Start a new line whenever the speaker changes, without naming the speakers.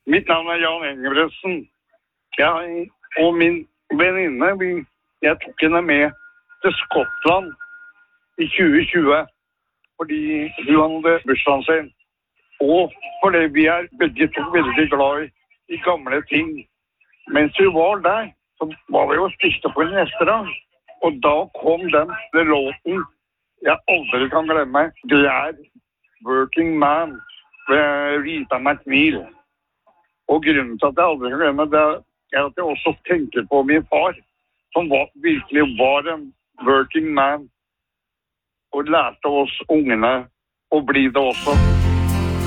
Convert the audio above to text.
Mitt navn Jan Engebretsen. Jeg og min venninne, jeg tok henne med til Skottland i 2020, fordi hun hadde bursdagen sin. Og fordi vi begge to veldig glad i gamle ting. Mens vi var der, så var vi jo spiste på en restaurant. Og da kom den låten jeg aldri kan glemme. Det Working Man ved Rita McNeil. Og grunnen til at jeg aldri kan glemme det, at jeg også tenker på min far, som virkelig var en working man, og lærte oss ungene å bli det også.